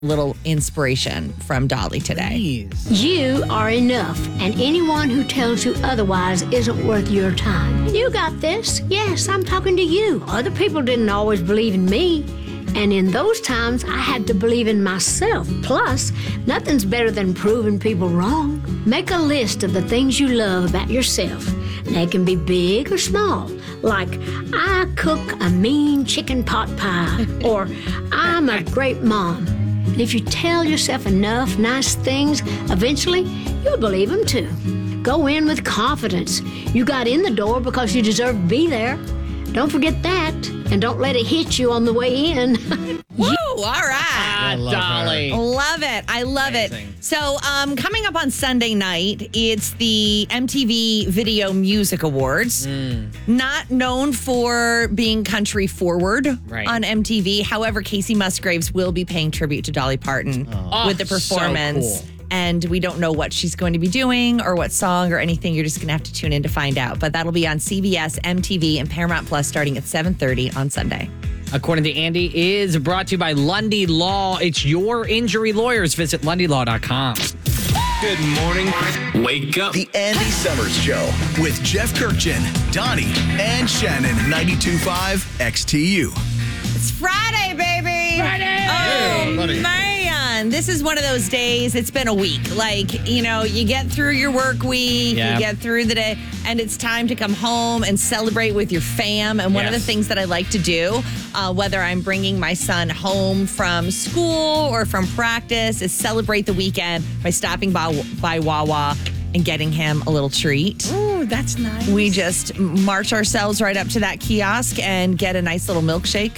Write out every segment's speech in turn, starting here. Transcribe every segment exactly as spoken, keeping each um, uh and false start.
little inspiration from Dolly today. Please. You are enough, and anyone who tells you otherwise isn't worth your time. You got this. Yes, I'm talking to you. Other people didn't always believe in me, and in those times, I had to believe in myself. Plus, nothing's better than proving people wrong. Make a list of the things you love about yourself. They can be big or small, like I cook a mean chicken pot pie, or I'm a great mom. And if you tell yourself enough nice things, eventually you'll believe them too. Go in with confidence. You got in the door because you deserve to be there. Don't forget that, and don't let it hit you on the way in. Woo! All right. Ah, love Dolly. her. Love it. I love Amazing. it. So, um, coming up on Sunday night, it's the M T V Video Music Awards. Mm. Not known for being country forward Right. on M T V. However, Casey Musgraves will be paying tribute to Dolly Parton Oh, with the so performance. cool. And we don't know what she's going to be doing or what song or anything. You're just going to have to tune in to find out. But that'll be on C B S, M T V, and Paramount Plus starting at seven thirty on Sunday. According to Andy, is brought to you by Lundy Law. It's your injury lawyers. Visit lundy law dot com. Good morning. Wake up. The Andy Summers Show with Jeff Kirkchin, Donnie, and Shannon. ninety-two point five X T U. It's Friday, baby. Friday! Oh, Yeah, buddy. man. This is one of those days. It's been a week. Like, you know, you get through your work week, Yeah. you get through the day, and it's time to come home and celebrate with your fam. And one of the Yes. things that I like to do, uh, whether I'm bringing my son home from school or from practice, is celebrate the weekend by stopping by, by Wawa and getting him a little treat. Ooh, that's nice. We just march ourselves right up to that kiosk and get a nice little milkshake.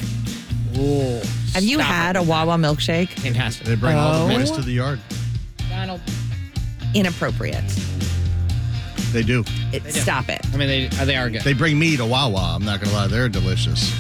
Ooh, Have you stop had it. a Wawa milkshake? Fantastic. They bring all Oh. the mints to the yard. Donald. Inappropriate. They do. It, do. stop it. I mean, they uh, they are good. They bring me to Wawa. I'm not going to lie. They're delicious.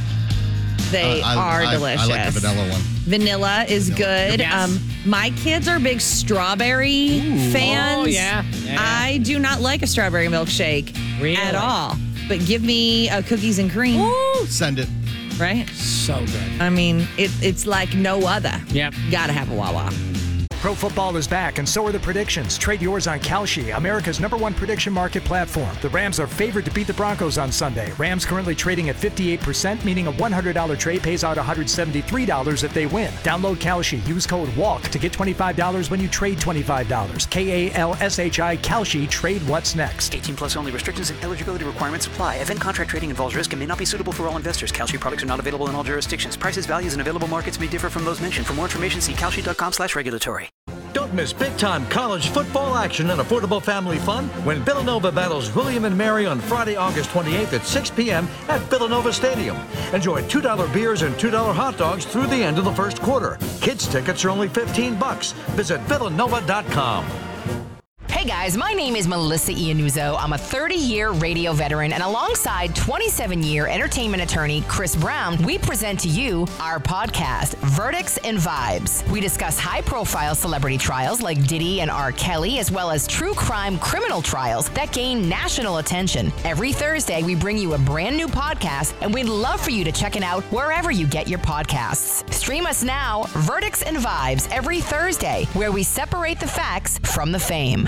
They Uh, I, are I, delicious. I like the vanilla one. Vanilla is good. Yes. Um, my kids are big strawberry fans. Oh, yeah. Yeah. I do not like a strawberry milkshake Really? at all. But give me uh, cookies and cream, Send it. right? So good. I mean, it, it's like no other. Yep. Gotta have a Wawa. Pro football is back, and so are the predictions. Trade yours on Kalshi, America's number one prediction market platform. The Rams are favored to beat the Broncos on Sunday. Rams currently trading at fifty-eight percent, meaning a one hundred dollars trade pays out one hundred seventy-three dollars if they win. Download Kalshi. Use code WALK to get twenty-five dollars when you trade twenty-five dollars. K A L S H I, Kalshi. Trade what's next. eighteen plus only. Restrictions and eligibility requirements apply. Event contract trading involves risk and may not be suitable for all investors. Kalshi products are not available in all jurisdictions. Prices, values, and available markets may differ from those mentioned. For more information, see kalshi dot com slash regulatory. Don't miss big-time college football action and affordable family fun when Villanova battles William and Mary on Friday, August twenty-eighth at six p.m. at Villanova Stadium. Enjoy two dollar beers and two dollar hot dogs through the end of the first quarter. Kids tickets are only fifteen bucks. Visit villanova dot com. Hey guys, my name is Melissa Iannuzzo. I'm a thirty-year radio veteran, and alongside twenty-seven-year entertainment attorney Chris Brown, we present to you our podcast, Verdicts and Vibes. We discuss high-profile celebrity trials like Diddy and R. Kelly, as well as true crime criminal trials that gain national attention. Every Thursday, we bring you a brand new podcast, and we'd love for you to check it out wherever you get your podcasts. Stream us now, Verdicts and Vibes, every Thursday, where we separate the facts from the fame.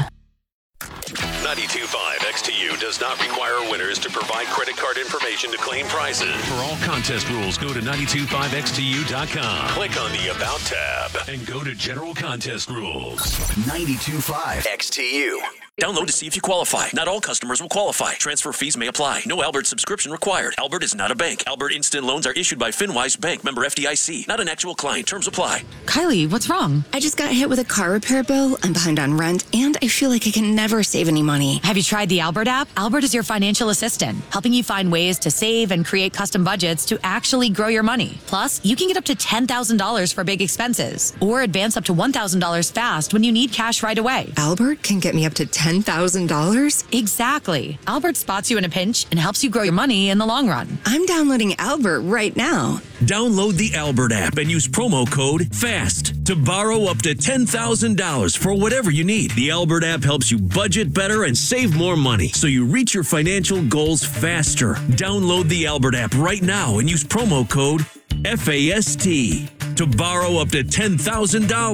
ninety-two point five X T U does not require winners to provide credit card information to claim prizes. For all contest rules, go to ninety-two point five X T U dot com. Click on the About tab and go to General Contest Rules. ninety-two point five X T U. Download to see if you qualify. Not all customers will qualify. Transfer fees may apply. No Albert subscription required. Albert is not a bank. Albert Instant Loans are issued by FinWise Bank, member F D I C. Not an actual client. Terms apply. Kylie, what's wrong? I just got hit with a car repair bill. I'm behind on rent, and I feel like I can never save any money. Have you tried the Albert app? Albert is your financial assistant, helping you find ways to save and create custom budgets to actually grow your money. Plus, you can get up to ten thousand dollars for big expenses, or advance up to one thousand dollars fast when you need cash right away. Albert can get me up to ten thousand dollars? Exactly. Albert spots you in a pinch and helps you grow your money in the long run. I'm downloading Albert right now. Download the Albert app and use promo code FAST to borrow up to ten thousand dollars for whatever you need. The Albert app helps you budget better and save more money so you reach your financial goals faster. Download the Albert app right now and use promo code FAST. to borrow up to ten thousand dollars.